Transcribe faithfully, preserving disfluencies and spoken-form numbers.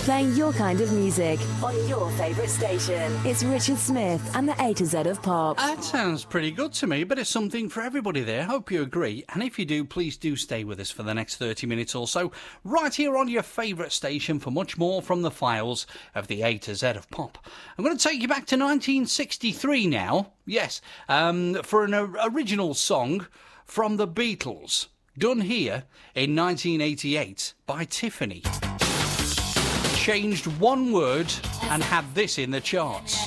Playing your kind of music on your favourite station. It's Richard Smith and the A to Z of Pop. That sounds pretty good to me, but it's something for everybody there. Hope you agree. And if you do, please do stay with us for the next thirty minutes or so, right here on your favourite station for much more from the files of the A to Z of Pop. I'm going to take you back to nineteen sixty-three now. Yes, um, for an uh, original song from the Beatles, done here in nineteen eighty-eight by Tiffany. Changed one word and had this in the charts.